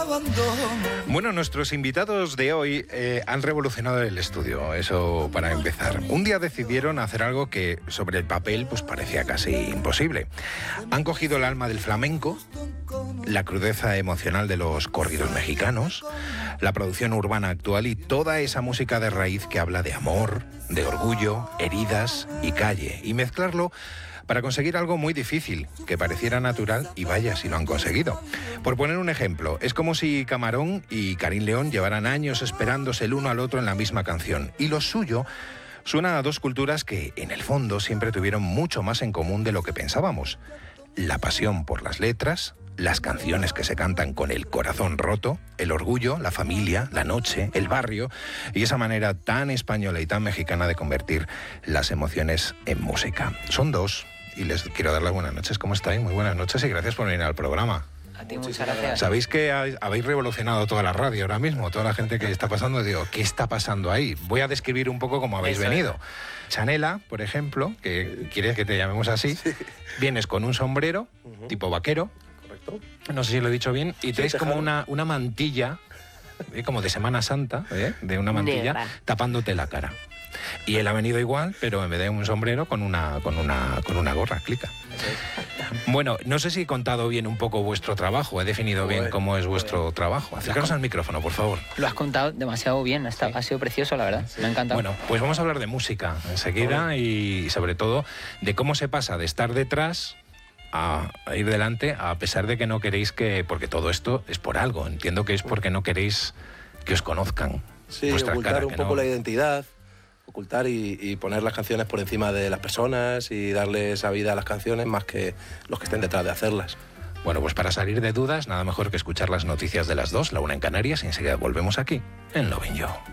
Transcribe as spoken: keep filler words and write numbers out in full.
Bueno, nuestros invitados de hoy eh, han revolucionado el estudio, eso para empezar. Un día decidieron hacer algo que sobre el papel pues parecía casi imposible. Han cogido el alma del flamenco, la crudeza emocional de los corridos mexicanos, la producción urbana actual y toda esa música de raíz que habla de amor, de orgullo, heridas y calle, y mezclarlo para conseguir algo muy difícil, que pareciera natural, y vaya si lo han conseguido. Por poner un ejemplo, es como si Camarón y Karim León llevaran años esperándose el uno al otro en la misma canción, y lo suyo suena a dos culturas que, en el fondo, siempre tuvieron mucho más en común de lo que pensábamos. La pasión por las letras, las canciones que se cantan con el corazón roto, el orgullo, la familia, la noche, el barrio, y esa manera tan española y tan mexicana de convertir las emociones en música. Son dos, y les quiero dar las buenas noches. ¿Cómo estáis? Muy buenas noches y gracias por venir al programa. A ti muchas gracias. Sabéis que habéis revolucionado toda la radio ahora mismo, toda la gente que está pasando. Digo, ¿qué está pasando ahí? Voy a describir un poco cómo habéis Eso venido. Es. Chanela, por ejemplo, que quieres que te llamemos así, sí. Vienes con un sombrero, uh-huh. tipo vaquero. Correcto. No sé si lo he dicho bien. Y traes sí, como una, una mantilla, ¿eh? como de Semana Santa, ¿eh? de una mantilla, de tapándote la cara. Y él ha venido igual, pero en vez de un sombrero, con una, con una, con una gorra, clica. Bueno, no sé si he contado bien un poco vuestro trabajo, he definido bien bueno, cómo es vuestro bueno. trabajo. Acercaros al micrófono, por favor. Lo has contado demasiado bien, ha, estado, sí. ha sido precioso, la verdad, sí. me ha encantado. Bueno, pues vamos a hablar de música enseguida bueno. y sobre todo de cómo se pasa de estar detrás a ir delante, a pesar de que no queréis que... Porque todo esto es por algo, entiendo que es porque no queréis que os conozcan. Sí, ocultar cara, un poco no... la identidad. Ocultar y, y poner las canciones por encima de las personas y darle esa vida a las canciones más que los que estén detrás de hacerlas. Bueno, pues para salir de dudas, nada mejor que escuchar las noticias de las dos, la una en Canarias, y enseguida volvemos aquí, en Lovin' You.